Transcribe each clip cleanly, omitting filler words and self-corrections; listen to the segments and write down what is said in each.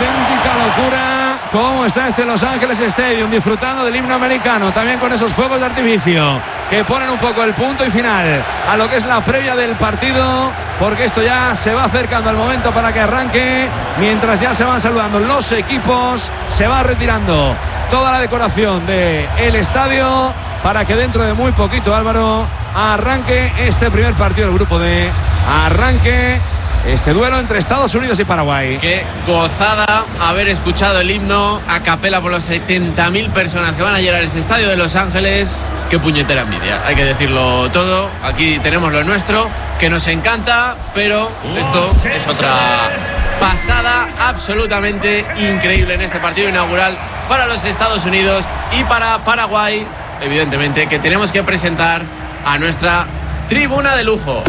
auténtica locura cómo está este Los Ángeles Stadium, disfrutando del himno americano, también con esos fuegos de artificio que ponen un poco el punto y final a lo que es la previa del partido, porque esto ya se va acercando al momento para que arranque, mientras ya se van saludando los equipos, se va retirando toda la decoración del estadio para que dentro de muy poquito, Álvaro, arranque este primer partido del grupo D, arranque este duelo entre Estados Unidos y Paraguay. Qué gozada haber escuchado el himno a capela por las 70.000 personas que van a llenar este estadio de Los Ángeles. Qué puñetera envidia, hay que decirlo todo. Aquí tenemos lo nuestro, que nos encanta, pero esto es otra pasada absolutamente increíble en este partido inaugural para los Estados Unidos y para Paraguay, evidentemente, que tenemos que presentar a nuestra tribuna de lujo.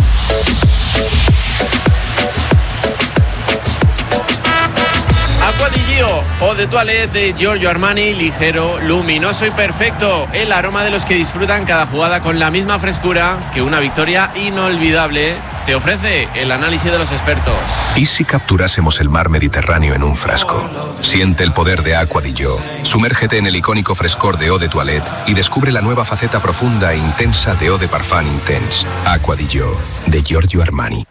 Acqua di Gio Eau de Toilette de Giorgio Armani, ligero, luminoso y perfecto. El aroma de los que disfrutan cada jugada con la misma frescura que una victoria inolvidable te ofrece el análisis de los expertos. ¿Y si capturásemos el mar Mediterráneo en un frasco? Siente el poder de Acqua di Gio. Sumérgete en el icónico frescor de Eau de Toilette y descubre la nueva faceta profunda e intensa de Eau de Parfum Intense. Acqua di Gio, de Giorgio Armani.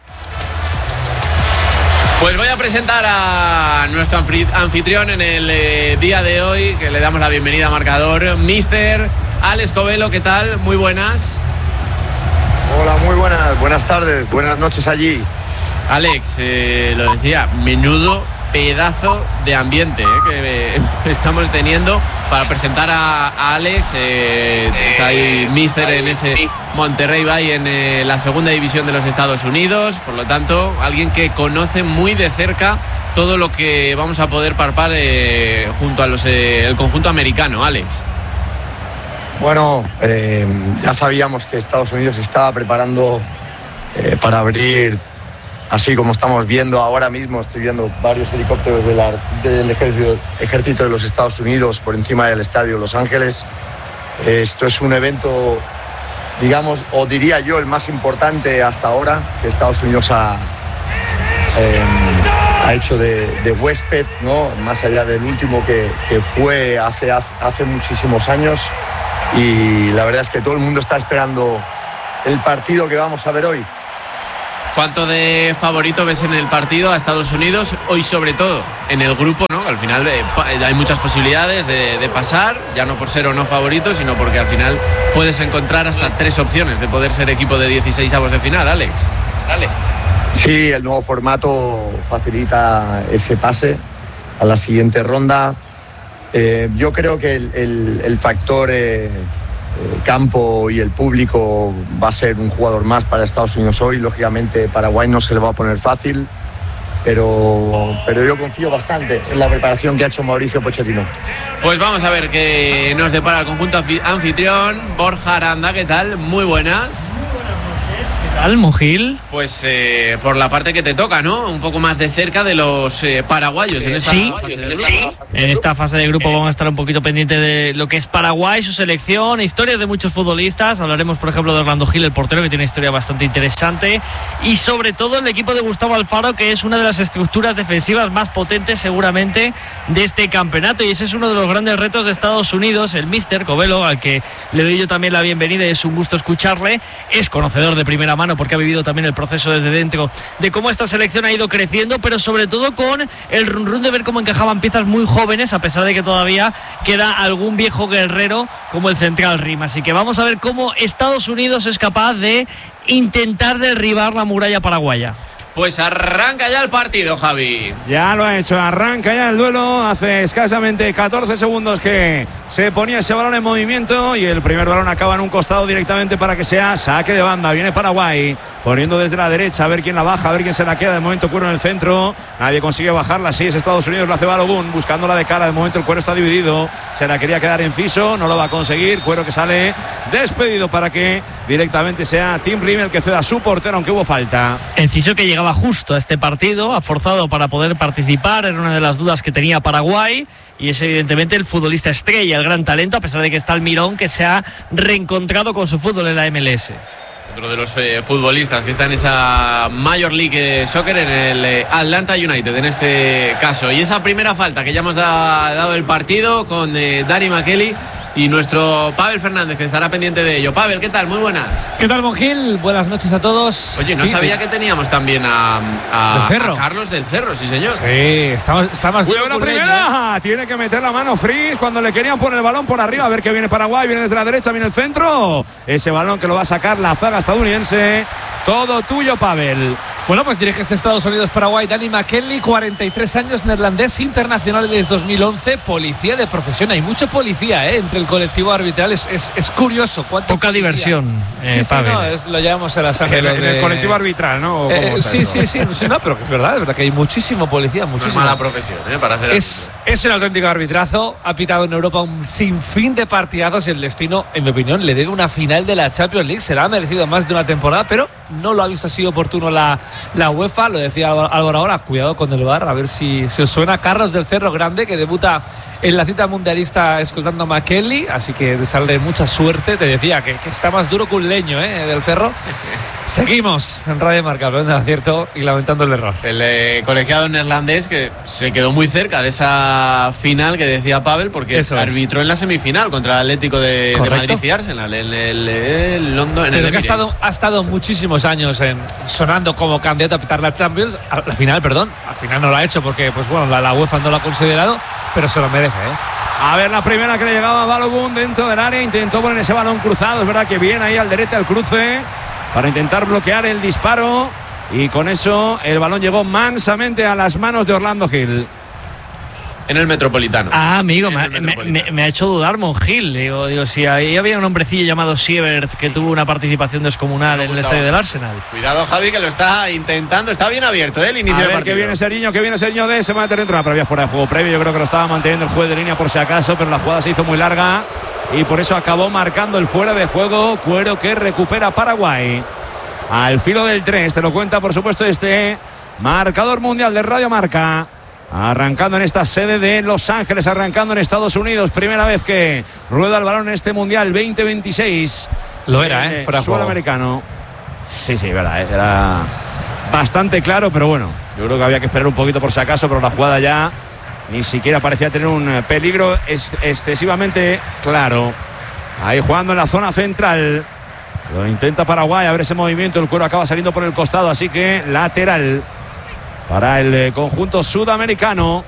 Pues voy a presentar a nuestro anfitrión en el día de hoy, que le damos la bienvenida a marcador, Mister Alex Covelo. ¿Qué tal? Muy buenas. Hola, muy buenas tardes, buenas noches allí. Alex, lo decía, menudo pedazo de ambiente que estamos teniendo para presentar a Alex. Está ahí Mister en ese Monterrey Bay en la segunda división de los Estados Unidos, por lo tanto alguien que conoce muy de cerca todo lo que vamos a poder palpar junto a el conjunto americano. Alex. Bueno, ya sabíamos que Estados Unidos estaba preparando para abrir, así como estamos viendo ahora mismo. Estoy viendo varios helicópteros del ejército de los Estados Unidos por encima del estadio Los Ángeles. Esto es un evento, digamos, o diría yo, el más importante hasta ahora que Estados Unidos ha hecho de huésped, ¿no? Más allá del último que fue hace muchísimos años. Y la verdad es que todo el mundo está esperando el partido que vamos a ver hoy. ¿Cuánto de favorito ves en el partido a Estados Unidos? Hoy, sobre todo en el grupo, ¿no? Al final hay muchas posibilidades de pasar, ya no por ser o no favorito, sino porque al final puedes encontrar hasta 3 opciones de poder ser equipo de 16avos de final. Alex, dale. Sí, el nuevo formato facilita ese pase a la siguiente ronda. Yo creo que el factor campo y el público va a ser un jugador más para Estados Unidos hoy. Lógicamente Paraguay no se le va a poner fácil, pero yo confío bastante en la preparación que ha hecho Mauricio Pochettino. Pues vamos a ver qué nos depara el conjunto anfitrión. Borja Aranda, ¿qué tal? Muy buenas. ¿Qué tal, Mojil? Pues por la parte que te toca, ¿no? Un poco más de cerca de los paraguayos. En esta fase de grupo. En esta fase de grupo vamos a estar un poquito pendiente de lo que es Paraguay, su selección, historias de muchos futbolistas. Hablaremos, por ejemplo, de Orlando Gil, el portero, que tiene una historia bastante interesante. Y sobre todo el equipo de Gustavo Alfaro, que es una de las estructuras defensivas más potentes seguramente de este campeonato. Y ese es uno de los grandes retos de Estados Unidos. El Mister Covelo, al que le doy yo también la bienvenida y es un gusto escucharle, es conocedor de primera mano porque ha vivido también el proceso desde dentro de cómo esta selección ha ido creciendo, pero sobre todo con el run de ver cómo encajaban piezas muy jóvenes, a pesar de que todavía queda algún viejo guerrero como el central Rim. Así que vamos a ver cómo Estados Unidos es capaz de intentar derribar la muralla paraguaya. Pues arranca ya el partido, Javi. Ya lo ha hecho, arranca ya el duelo. Hace escasamente 14 segundos que se ponía ese balón en movimiento y el primer balón acaba en un costado directamente para que sea saque de banda. Viene Paraguay poniendo desde la derecha, a ver quién la baja, a ver quién se la queda. De momento Cuero en el centro, nadie consigue bajarla. Sí, es Estados Unidos, lo hace Balogun buscándola de cara. De momento el Cuero está dividido, se la quería quedar Enciso, no lo va a conseguir. Cuero que sale despedido para que directamente sea Tim Rim el que ceda a su portero, aunque hubo falta. Enciso, que llegaba justo a este partido, ha forzado para poder participar, era una de las dudas que tenía Paraguay, y es evidentemente el futbolista estrella, el gran talento, a pesar de que está Almirón, que se ha reencontrado con su fútbol en la MLS. Otro de los futbolistas que está en esa Major League Soccer, en el Atlanta United en este caso. Y esa primera falta que ya hemos dado el partido con Dani Makelly y nuestro Pavel Fernández, que estará pendiente de ello. Pavel, ¿qué tal? Muy buenas. ¿Qué tal, Monjil? Buenas noches a todos. Oye, no sabía que teníamos también a Carlos del Cerro, sí señor. Sí, está más duro. La primera, tiene que meter la mano Fritz cuando le querían poner el balón por arriba. A ver que viene Paraguay, viene desde la derecha, viene el centro. Ese balón que lo va a sacar la zaga estadounidense. Todo tuyo, Pavel. Bueno, pues dirige este Estados Unidos-Paraguay Dani Makelly, 43 años, neerlandés, internacional desde 2011, policía de profesión. Hay mucho policía entre el colectivo arbitral. Es curioso. Poca diversión, Pavel. Sí, lo llamamos en la sangre. En el colectivo arbitral, ¿no? Sí, no, pero es verdad que hay muchísimo policía, muchísimo. No es mala profesión, para hacer es un auténtico arbitrazo. Ha pitado en Europa un sinfín de partidazos y el destino, en mi opinión, le debe una final de la Champions League. Se la ha merecido más de una temporada, pero no lo ha visto así oportuno la UEFA. Lo decía Álvaro ahora, cuidado con el VAR, a ver si os suena. Carlos del Cerro Grande, que debuta en la cita mundialista escoltando a Makelly, así que desearle mucha suerte. Te decía que está más duro que un leño del Cerro. Seguimos en Radio Marca, hablando de acierto y lamentando el error. El colegiado neerlandés que se quedó muy cerca de esa final que decía Pavel, porque arbitró en la semifinal contra el Atlético de Madrid y Arsenal en el London. Pero que ha estado muchísimos años sonando como candidato a pitar la Champions. Al final no lo ha hecho porque pues bueno, la UEFA no lo ha considerado, pero se lo merece. A ver, la primera que le llegaba a Balogun dentro del área, intentó poner ese balón cruzado. Es verdad que viene ahí al derecha al cruce para intentar bloquear el disparo, y con eso el balón llegó mansamente a las manos de Orlando Gil. En el Metropolitano. Amigo, me ha hecho dudar Monjil. Digo, si ahí había un hombrecillo llamado Sievert que tuvo una participación descomunal en el estadio del Arsenal. Cuidado, Javi, que lo está intentando. Está bien abierto el inicio del partido. Que viene Seriño de se va a meter dentro. Pero había fuera de juego previo. Yo creo que lo estaba manteniendo el juez de línea por si acaso, pero la jugada se hizo muy larga y por eso acabó marcando el fuera de juego. Cuero que recupera Paraguay. Al filo del 3, te lo cuenta por supuesto este marcador mundial de Radio Marca. Arrancando en esta sede de Los Ángeles, arrancando en Estados Unidos. Primera vez que rueda el balón en este Mundial 2026. Lo era, fuera suelo americano. Sí, verdad, era bastante claro, pero bueno, yo creo que había que esperar un poquito por si acaso, pero la jugada ya ni siquiera parecía tener un peligro excesivamente claro. Ahí jugando en la zona central. Lo intenta Paraguay, a ver ese movimiento. El Cuero acaba saliendo por el costado, así que lateral para el conjunto sudamericano.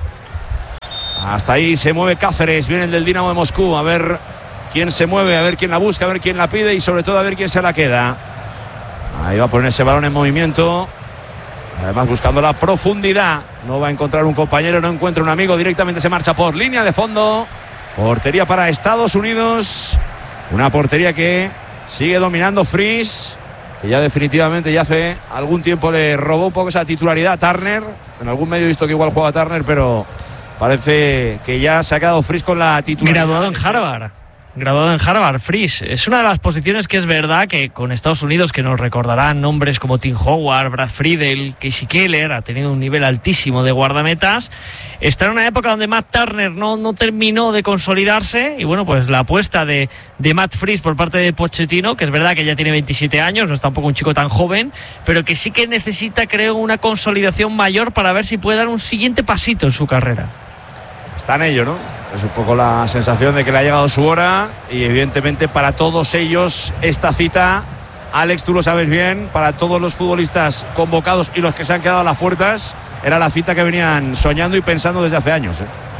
Hasta ahí se mueve Cáceres, viene el del Dinamo de Moscú. A ver quién se mueve, a ver quién la busca, a ver quién la pide y sobre todo a ver quién se la queda. Ahí va a poner ese balón en movimiento. Además buscando la profundidad. No va a encontrar un compañero, no encuentra un amigo. Directamente se marcha por línea de fondo. Portería para Estados Unidos. Una portería que sigue dominando Fritz, que ya definitivamente ya hace algún tiempo le robó un poco esa titularidad a Turner. En algún medio he visto que igual juega Turner, pero parece que ya se ha quedado Fritz con la titularidad. Graduado en Harvard, Fritz. Es una de las posiciones que es verdad que con Estados Unidos, que nos recordarán nombres como Tim Howard, Brad Friedel, Casey Keller, ha tenido un nivel altísimo de guardametas. Está en una época donde Matt Turner no terminó de consolidarse y bueno, pues la apuesta de Matt Fritz por parte de Pochettino, que es verdad que ya tiene 27 años, no es tampoco un chico tan joven, pero que sí que necesita, creo, una consolidación mayor para ver si puede dar un siguiente pasito en su carrera. Está en ello, ¿no? Es un poco la sensación de que le ha llegado su hora y evidentemente para todos ellos esta cita, Alex, tú lo sabes bien, para todos los futbolistas convocados y los que se han quedado a las puertas, era la cita que venían soñando y pensando desde hace años.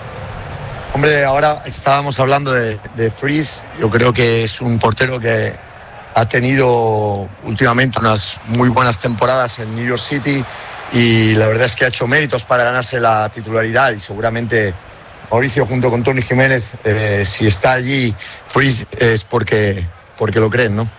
Hombre, ahora estábamos hablando de Fritz. Yo creo que es un portero que ha tenido últimamente unas muy buenas temporadas en New York City y la verdad es que ha hecho méritos para ganarse la titularidad y seguramente Mauricio junto con Tony Jiménez, si está allí Fritz es porque lo creen, ¿no?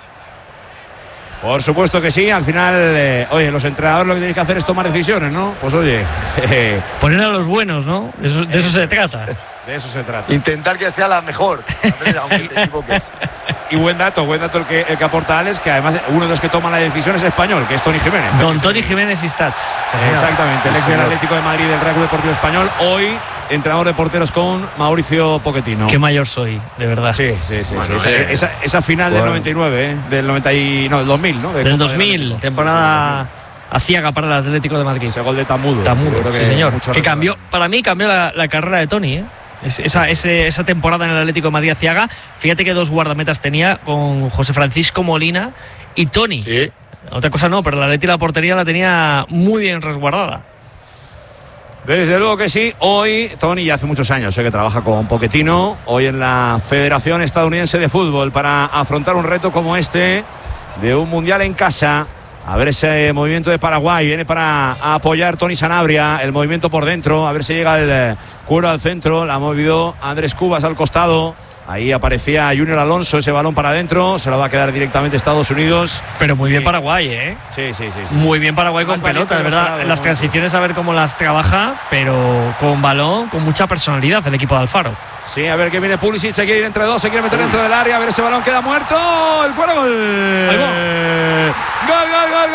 Por supuesto que sí, al final, oye, los entrenadores lo que tienen que hacer es tomar decisiones, ¿no? Pues oye... Poner a los buenos, ¿no? De eso se trata. De eso se trata. Intentar que sea la mejor, aunque te equivoques. Y buen dato el que aporta Alex, que además uno de los que toma la decisión es español, que es Toni Jiménez. Don Toni Jiménez y Stats. Exactamente, el ex del Atlético de Madrid del Real Club Deportivo Español, hoy entrenador de porteros con Mauricio Pochettino. Qué mayor soy, de verdad. Sí. Bueno, esa final del 99, del 2000, ¿no? Del 2000, temporada aciaga para el Atlético de Madrid. Ese gol de Tamudo. Sí, señor. Que cambió, para mí cambió la carrera de Toni, ¿eh? Esa temporada en el Atlético de Madrid aciaga. Fíjate que 2 guardametas tenía con José Francisco Molina y Toni. Sí. Otra cosa no, pero la Atleti la portería la tenía muy bien resguardada. Desde luego que sí. Hoy Toni ya hace muchos años que trabaja con Pochettino, hoy en la Federación Estadounidense de Fútbol, para afrontar un reto como este de un mundial en casa. A ver ese movimiento de Paraguay, viene para apoyar Toni Sanabria, el movimiento por dentro, a ver si llega el cuero al centro, la ha movido Andrés Cubas al costado. Ahí aparecía Junior Alonso, ese balón para adentro, se lo va a quedar directamente Estados Unidos. Pero muy bien Paraguay, ¿eh? Sí. Muy bien Paraguay con pelota, de verdad. En las transiciones a ver cómo las trabaja, pero con balón, con mucha personalidad el equipo de Alfaro. Sí, a ver que viene Pulisic, se quiere ir entre dos, se quiere meter dentro del área, a ver ese balón queda muerto, el cuero, gol. Ahí va. Gol.